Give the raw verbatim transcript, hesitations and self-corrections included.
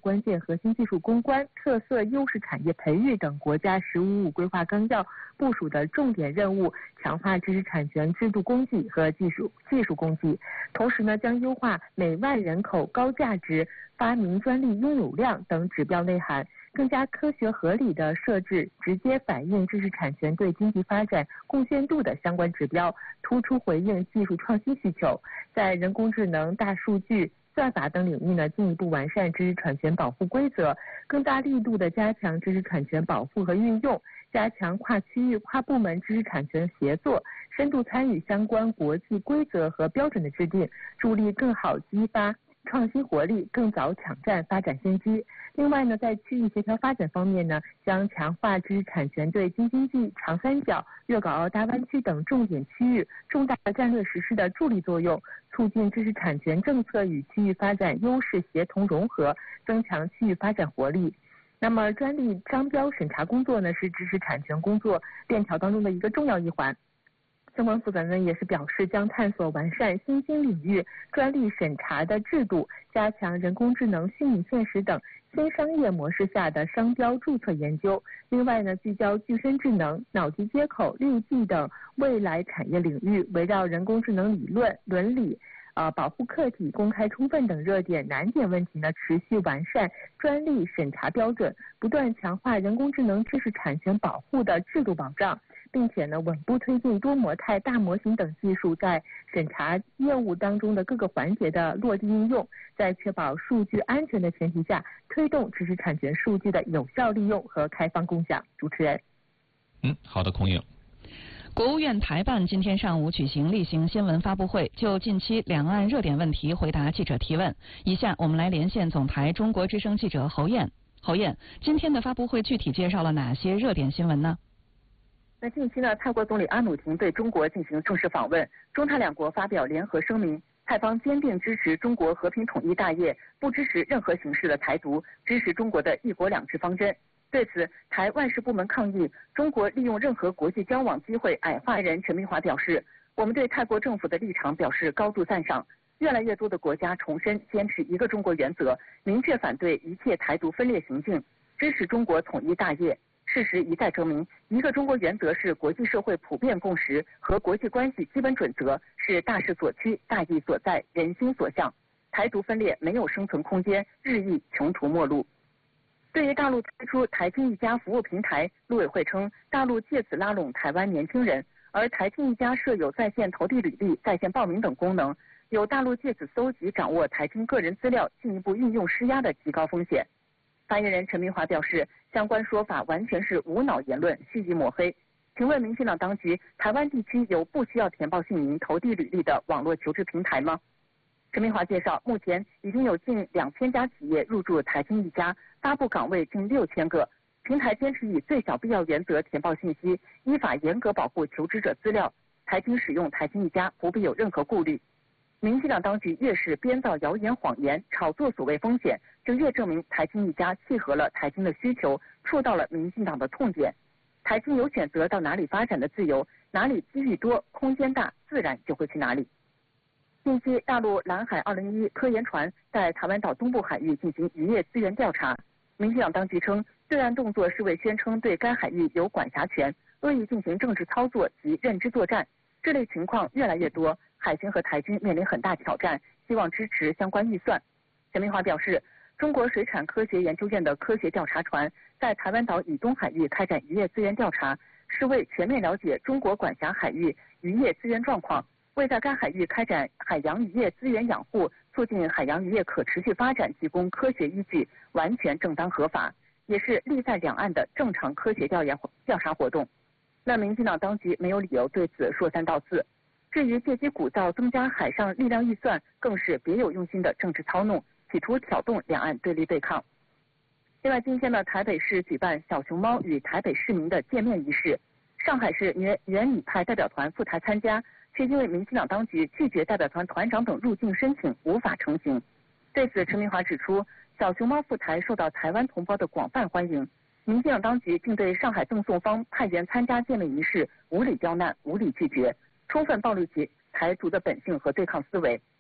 关键核心技术攻关、特色优势产业培育等国家“十五五”规划纲要部署的重点任务，强化知识产权制度供给和技术技术供给。同时呢，将优化每万人口高价值发明专利拥有量等指标内涵，更加科学合理地设置直接反映知识产权对经济发展贡献度的相关指标，突出回应技术创新需求。在人工智能、大数据、算法等领域呢，进一步完善知识产权保护规则，更大力度地加强知识产权保护和运用，加强跨区域、跨部门知识产权协作，深度参与相关国际规则和标准的制定，助力更好激发创新活力，更早抢占发展先机。另外呢，在区域协调发展方面呢，将强化知识产权对京津冀、长三角、粤港澳大湾区等重点区域重大战略实施的助力作用，促进知识产权政策与区域发展优势协同融合，增强区域发展活力。那么，专利商标审查工作呢，是知识产权工作链条当中的一个重要一环。相关负责人也是表示，将探索完善新兴领域专利审查的制度，加强人工智能、虚拟现实等新商业模式下的商标注册研究。另外呢，聚焦具身智能、脑机接口、六 G 等未来产业领域，围绕人工智能理论、伦理、呃保护客体、公开充分等热点难点问题呢，持续完善专利审查标准，不断强化人工智能知识产权保护的制度保障。并且呢，稳步推进多模态、大模型等技术在审查业务当中的各个环节的落地应用，在确保数据安全的前提下，推动知识产权数据的有效利用和开放共享。主持人， 嗯，好的，孔颖。 国务院台办今天上午举行例行新闻发布会，就近期两岸热点问题回答记者提问。以下我们来连线总台中国之声记者侯燕。侯燕，今天的发布会具体介绍了哪些热点新闻呢？ 那近期呢，泰国总理阿努廷对中国进行正式访问，中泰两国发表联合声明，泰方坚定支持中国和平统一大业，不支持任何形式的台独，支持中国的一国两制方针。对此，台外事部门抗议中国利用任何国际交往机会矮化人陈明华表示，我们对泰国政府的立场表示高度赞赏。越来越多的国家重申坚持一个中国原则，明确反对一切台独分裂行径，支持中国统一大业。事实一再证明，一个中国原则是国际社会普遍共识和国际关系基本准则，是大势所趋、大义所在、人心所向。台独分裂没有生存空间，日益穷途末路。对于大陆推出台青一家服务平台，陆委会称，大陆借此拉拢台湾年轻人，而台青一家设有在线投递履历、在线报名等功能，有大陆借此搜集掌握台青个人资料，进一步运用施压的极高风险。发言人陈明华表示，相关说法完全是无脑言论，蓄意抹黑。请问民进党当局，台湾地区有不需要填报姓名、投递履历的网络求职平台吗？陈明华介绍，目前已经有近两千家企业入驻台青一家，发布岗位近六千个。平台坚持以最小必要原则填报信息，依法严格保护求职者资料。台青使用台青一家不必有任何顾虑。民进党当局越是编造谣言、谎言，炒作所谓风险，就越证明台青一家契合了台青的需求，触到了民进党的痛点。台青有选择到哪里发展的自由，哪里机遇多、空间大，自然就会去哪里。近期，大陆蓝海二零一科研船在台湾岛东部海域进行渔业资源调查，民进党当局称，对岸动作是为宣称对该海域有管辖权，恶意进行政治操作及认知作战。这类情况越来越多，海军和台军面临很大挑战，希望支持相关预算。陈明华表示，中国水产科学研究院的科学调查船在台湾岛以东海域开展渔业资源调查，是为全面了解中国管辖海域渔业资源状况，为在该海域开展海洋渔业资源养护、促进海洋渔业可持续发展提供科学依据，完全正当合法，也是利在两岸的正常科学调研调查活动。那民进党当局没有理由对此说三道四。至于借机鼓噪增加海上力量预算，更是别有用心的政治操弄，企图挑动两岸对立对抗。另外，今天呢，台北市举办小熊猫与台北市民的见面仪式，上海市原原拟派代表团赴台参加，却因为民进党当局拒绝代表团团长等入境申请，无法成行。对此，陈明华指出，小熊猫赴台受到台湾同胞的广泛欢迎，民进党当局竟对上海赠送方派员参加见面仪式无理刁难、无理拒绝，充分暴露其台独的本性和对抗思维。